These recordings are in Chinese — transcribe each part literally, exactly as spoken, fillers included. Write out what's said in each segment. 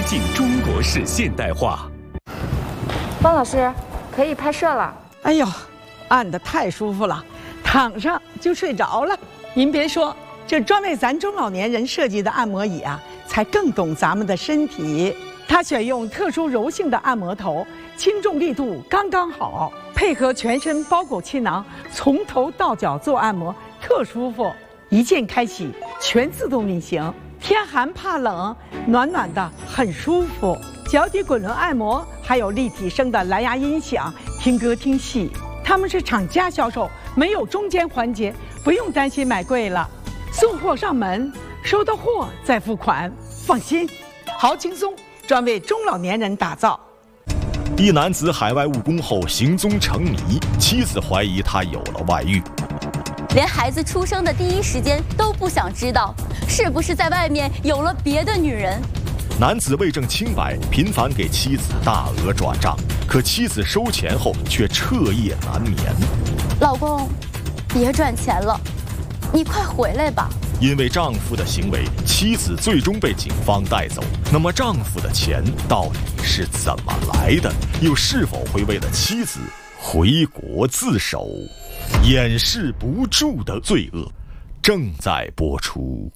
进中国式现代化。 汪老师，可以拍摄了。 哎呦，按得太舒服了，躺上就睡着了。您别说，这专为咱中老年人设计的按摩椅啊，才更懂咱们的身体。它选用特殊柔性的按摩头，轻重力度刚刚好，配合全身包裹气囊，从头到脚做按摩，特舒服。一键开启，全自动运行。天寒怕冷，暖暖的，很舒服。脚底滚轮按摩，还有立体声的蓝牙音响，听歌听戏。他们是厂家销售，没有中间环节，不用担心买贵了。送货上门，收到货再付款，放心，好轻松。专为中老年人打造。 一男子海外务工后行踪成谜，妻子怀疑他有了外遇。 连孩子出生的第一时间都不想知道，是不是在外面有了别的女人。 男子为证清白，频繁给妻子大额转账，可妻子收钱后却彻夜难眠。 老公，别赚钱了，你快回来吧。 因为丈夫的行为，妻子最终被警方带走。那么丈夫的钱到底是怎么来的？又是否会为了妻子回国自首？掩饰不住的罪恶，正在播出。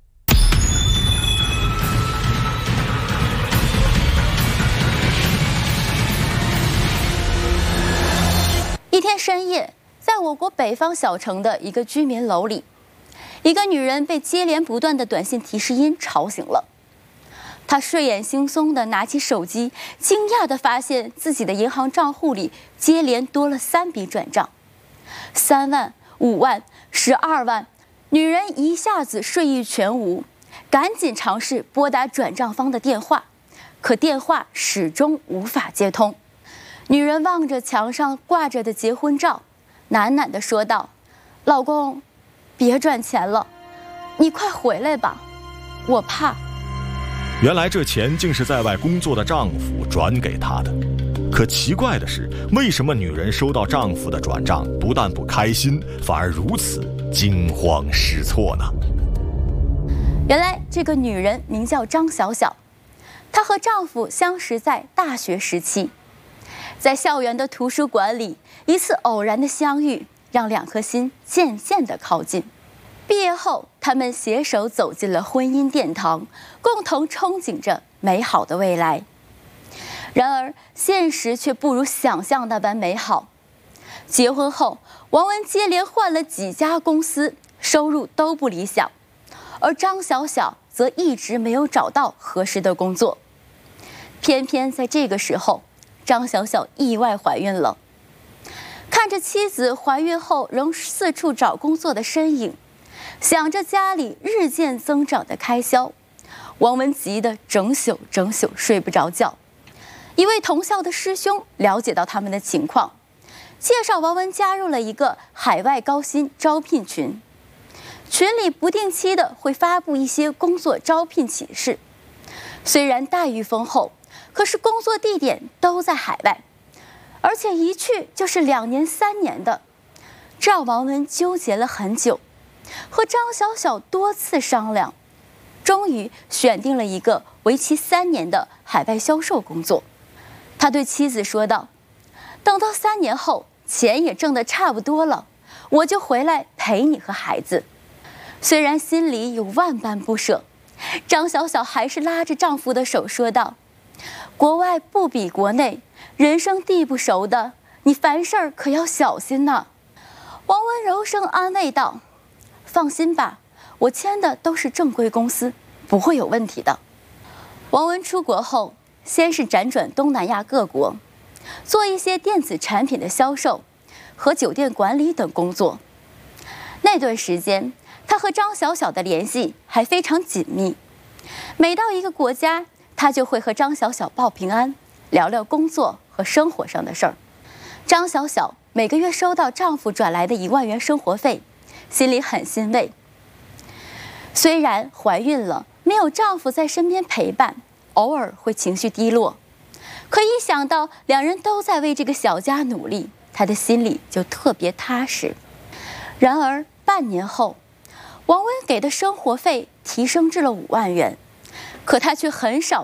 一天深夜，在我国北方小城的一个居民楼里，一个女人被接连不断的短信提示音吵醒了。她睡眼惺忪地拿起手机，惊讶地发现自己的银行账户里接连多了三笔转账，三万、五万、十二万。女人一下子睡意全无，赶紧尝试拨打转账方的电话，可电话始终无法接通。女人望着墙上挂着的结婚照，喃喃地说道：“老公，别赚钱了，你快回来吧，我怕。” 原来这钱竟是在外工作的丈夫转给她的。可奇怪的是，为什么女人收到丈夫的转账，不但不开心，反而如此惊慌失措呢？ 原来这个女人名叫张小小，她和丈夫相识在大学时期，在校园的图书馆里，一次偶然的相遇，让两颗心渐渐地靠近。毕业后，他们携手走进了婚姻殿堂，共同憧憬着美好的未来。然而，现实却不如想象那般美好。结婚后，王文接连换了几家公司，收入都不理想，而张小小则一直没有找到合适的工作。偏偏在这个时候，张小小意外怀孕了。看着妻子怀孕后仍四处找工作的身影，想着家里日渐增长的开销，王文急得整宿整宿睡不着觉。一位同校的师兄了解到他们的情况，介绍王文加入了一个海外高薪招聘群，群里不定期的会发布一些工作招聘启事。虽然待遇丰厚，可是工作地点都在海外，而且一去就是两年三年的，这让王文纠结了很久，和张小小多次商量，终于选定了一个为期三年的海外销售工作。他对妻子说道：“等到三年后，钱也挣得差不多了，我就回来陪你和孩子。”虽然心里有万般不舍，张小小还是拉着丈夫的手说道：“国外不比国内，人生地不熟的，你凡事可要小心呐。”王文柔声安慰道：“放心吧，我签的都是正规公司，不会有问题的。”王文出国后，先是辗转东南亚各国，做一些电子产品的销售和酒店管理等工作。那段时间，他和张小小的联系还非常紧密。每到一个国家，他就会和张小小报平安，聊聊工作和生活上的事儿。张小小每个月收到丈夫转来的一万元生活费，心里很欣慰。虽然怀孕了，没有丈夫在身边陪伴，偶尔会情绪低落，可一想到两人都在为这个小家努力，她的心里就特别踏实。然而半年后，王文给的生活费提升至了五万元，可她却很少